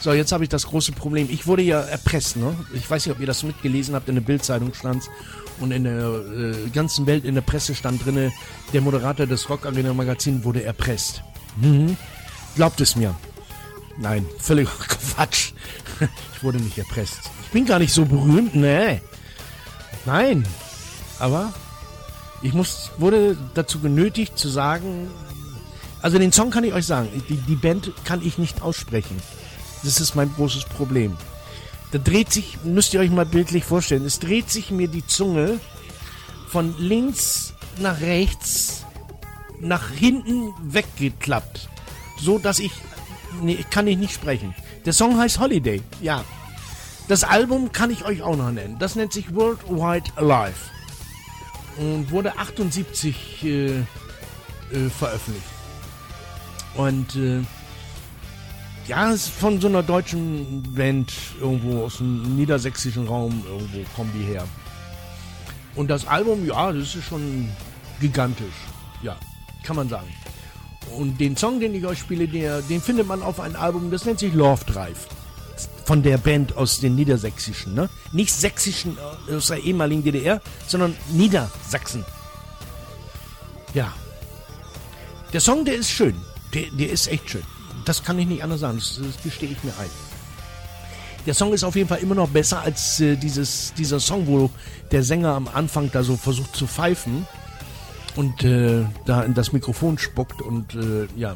So, jetzt habe ich das große Problem. Ich wurde ja erpresst, ne? Ich weiß nicht, ob ihr das mitgelesen habt, in der Bild-Zeitung stand's und in der ganzen Welt in der Presse stand drinne, der Moderator des Rock Arena Magazin wurde erpresst. Glaubt es mir. Nein, völliger Quatsch. Ich wurde nicht erpresst. Ich bin gar nicht so berühmt, ne? Nein. Aber ich wurde dazu genötigt zu sagen, also den Song kann ich euch sagen, die Band kann ich nicht aussprechen. Das ist mein großes Problem. Da dreht sich, müsst ihr euch mal bildlich vorstellen, es dreht sich mir die Zunge von links nach rechts, nach hinten weggeklappt. So, dass kann ich nicht sprechen. Der Song heißt Holiday, ja. Das Album kann ich euch auch noch nennen. Das nennt sich Worldwide Alive. Und wurde 78 veröffentlicht. Und ja, es ist von so einer deutschen Band irgendwo aus dem niedersächsischen Raum, irgendwo kommen die her. Und das Album, ja, das ist schon gigantisch. Ja, kann man sagen. Und den Song, den ich euch spiele, den findet man auf einem Album, das nennt sich Love Drive. Von der Band aus den Niedersächsischen, ne? Nicht Sächsischen aus der ehemaligen DDR, sondern Niedersachsen. Ja. Der Song, der ist schön. Der ist echt schön. Das kann ich nicht anders sagen. Das gestehe ich mir ein. Der Song ist auf jeden Fall immer noch besser als dieser Song, wo der Sänger am Anfang da so versucht zu pfeifen und da in das Mikrofon spuckt und ja.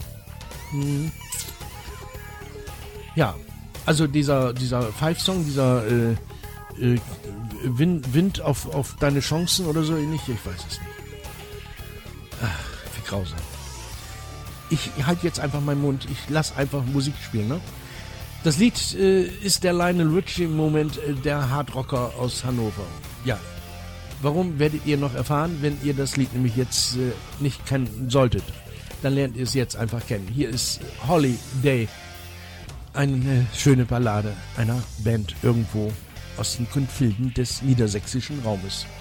Ja, also dieser Pfeif-Song, dieser Wind auf deine Chancen oder so ähnlich, ich weiß es nicht. Ach, wie grausam. Ich halte jetzt einfach meinen Mund, ich lasse einfach Musik spielen, ne? Das Lied ist der Lionel Richie-Moment, der Hardrocker aus Hannover. Ja, warum werdet ihr noch erfahren, wenn ihr das Lied nämlich jetzt nicht kennen solltet? Dann lernt ihr es jetzt einfach kennen. Hier ist Holiday, eine schöne Ballade einer Band irgendwo aus den Konflikten des niedersächsischen Raumes.